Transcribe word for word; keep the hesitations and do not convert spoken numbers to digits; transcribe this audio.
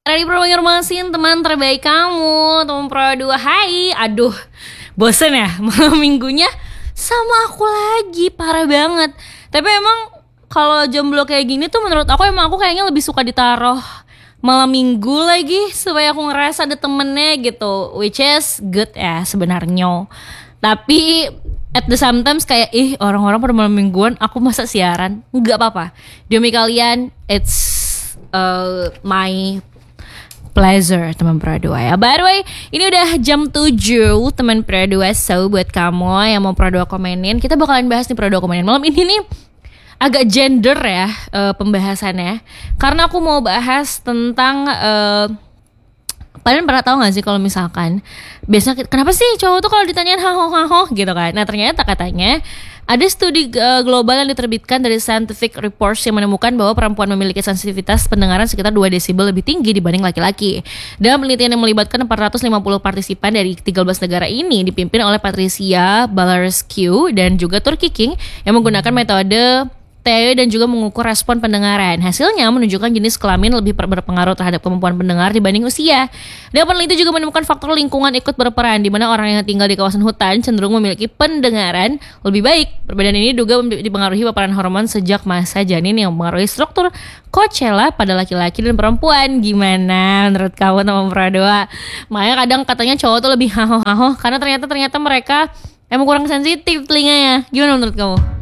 Ready Pro Banjarmasin, teman terbaik kamu, teman Pro dua. Hai, aduh, bosen ya malam minggunya sama aku lagi, parah banget. Tapi emang kalau jomblo kayak gini tuh menurut aku emang aku kayaknya lebih suka ditaruh malam minggu lagi supaya aku ngerasa ada temennya gitu, which is good ya sebenarnya. Tapi at the sometimes kayak ih orang-orang pada malam mingguan aku masa siaran, nggak apa-apa. Demi kalian, it's uh, my pleasure teman Pro dua ya. By the way, ini udah jam tujuh teman Pro dua. So buat kamu yang mau Pro dua komenin, kita bakalan bahas nih Pro dua komenin malam ini nih. Agak gender ya uh, pembahasannya. Karena aku mau bahas tentang uh, kalian pernah tahu gak sih kalau misalkan biasanya kenapa sih cowok tuh kalau ditanyain haho haho gitu kan. Nah ternyata katanya ada studi uh, global yang diterbitkan dari Scientific Reports yang menemukan bahwa perempuan memiliki sensitivitas pendengaran sekitar dua desibel lebih tinggi dibanding laki-laki. Dalam penelitian yang melibatkan empat ratus lima puluh partisipan dari tiga belas negara ini dipimpin oleh Patricia Balarescu dan juga Turki King yang menggunakan metode T E dan juga mengukur respon pendengaran. Hasilnya menunjukkan jenis kelamin lebih berpengaruh terhadap kemampuan pendengar dibanding usia. Dan peneliti juga menemukan faktor lingkungan ikut berperan, di mana orang yang tinggal di kawasan hutan cenderung memiliki pendengaran lebih baik. Perbedaan ini juga dipengaruhi paparan hormon sejak masa janin yang mempengaruhi struktur Coachella pada laki-laki dan perempuan. Gimana menurut kamu teman Pro dua? Makanya kadang katanya cowok tuh lebih haho-haho karena ternyata ternyata mereka emang kurang sensitif telinganya. Gimana menurut kamu?